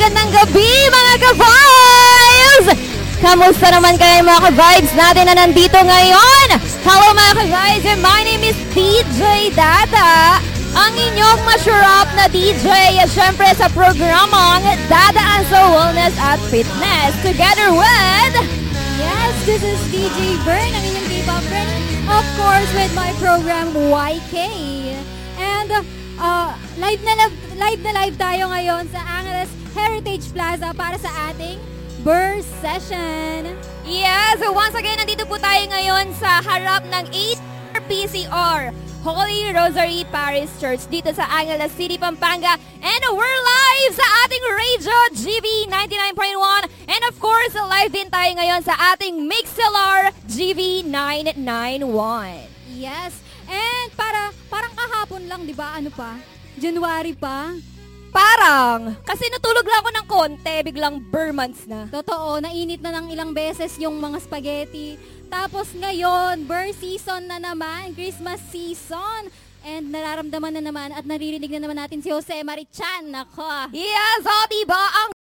magandang gabi mga ka-vibes! Kamusta naman kayo mga ka-vibes natin na nandito ngayon? Hello mga ka-vibes, and my name is DJ Dada, ang inyong masyurap na DJ at syempre sa programang Dadaan sa Wellness at Fitness together with... Yes, this is DJ Bern, ang inyong K-pop friend, of course with my program YK. And live na live tayo ngayon sa Angeles Heritage Plaza para sa ating birth session. Yes, once again, nandito po tayo ngayon sa harap ng 8 PCR Holy Rosary Parish Church dito sa Angeles City, Pampanga. And we're live sa ating radio GB 99.1. And of course, live din tayo ngayon sa ating Mixlr GB 991. Yes, and parang kahapon lang, di ba? Ano pa? January pa? Parang, kasi natulog lang ako ng konti, biglang months na. Totoo, nainit na ng ilang beses yung mga spaghetti. Tapos ngayon, birth season na naman, Christmas season. And nararamdaman na naman at naririnig na naman natin si Jose Marichan. Nako. Yes, o diba? Ang